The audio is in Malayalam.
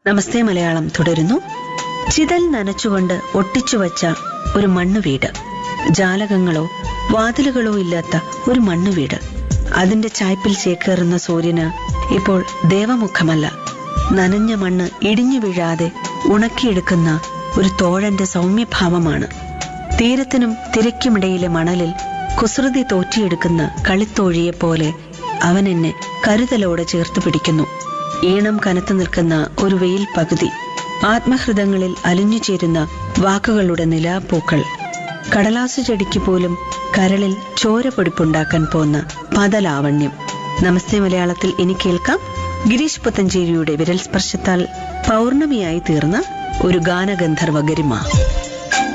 നമസ്തേ മലയാളം തുടരുന്നു. ചിതൽ നനച്ചുകൊണ്ട് ഒട്ടിച്ചുവച്ച ഒരു മണ്ണുവീട്, ജാലകങ്ങളോ വാതിലുകളോ ഇല്ലാത്ത ഒരു മണ്ണുവീട്. അതിന്റെ ചായ്പിൽ ചേക്കേറുന്ന സൂര്യന് ഇപ്പോൾ ദേവമുഖമല്ല, നനഞ്ഞ മണ്ണ് ഇടിഞ്ഞു വീഴാതെ ഉണക്കിയെടുക്കുന്ന ഒരു തോഴന്റെ സൗമ്യഭാവമാണ്. തീരത്തിനും തിരക്കുമിടയിലെ മണലിൽ കുസൃതി തോറ്റിയെടുക്കുന്ന കളിത്തോഴിയെപ്പോലെ അവൻ എന്നെ കരുതലോടെ ചേർത്ത് പിടിക്കുന്നു. ഈണം കനത്തു നിൽക്കുന്ന ഒരു വെയിൽ പകുതി, ആത്മഹൃദങ്ങളിൽ അലിഞ്ഞു ചേരുന്ന വാക്കുകളുടെ നിലാപ്പൂക്കൾ, കടലാസു ചെടിക്ക് പോലും കരളിൽ ചോരപ്പൊടിപ്പുണ്ടാക്കാൻ പോന്ന പദലാവണ്യം. നമസ്തേ മലയാളത്തിൽ ഇനി കേൾക്കാം ഗിരീഷ് പുത്തഞ്ചേരിയുടെ വിരൽ സ്പർശത്താൽ പൗർണമിയായി തീർന്ന ഒരു ഗാനഗന്ധർവ ഗരിമ.